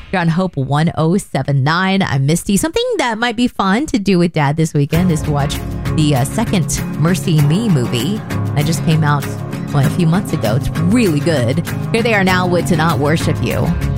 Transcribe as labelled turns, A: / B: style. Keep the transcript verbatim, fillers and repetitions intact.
A: You're on Hope one oh seven point nine. I'm Misty. Something that might be fun to do with Dad this weekend is to watch the uh, second Mercy Me movie that just came out what, a few months ago. It's really good. Here they are now with To Not Worship You.